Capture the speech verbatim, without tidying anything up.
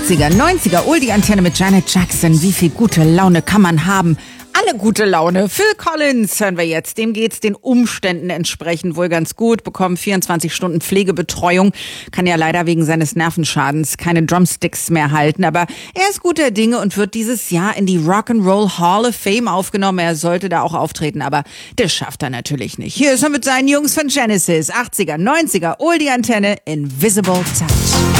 achtziger, neunziger, Oldie-Antenne mit Janet Jackson. Wie viel gute Laune kann man haben? Alle gute Laune. Phil Collins hören wir jetzt. Dem geht's den Umständen entsprechend wohl ganz gut. Bekommt vierundzwanzig Stunden Pflegebetreuung. Kann ja leider wegen seines Nervenschadens keine Drumsticks mehr halten. Aber er ist guter Dinge und wird dieses Jahr in die Rock'n'Roll Hall of Fame aufgenommen. Er sollte da auch auftreten, aber das schafft er natürlich nicht. Hier ist er mit seinen Jungs von Genesis. achtziger, neunziger, Oldie-Antenne, Invisible Touch.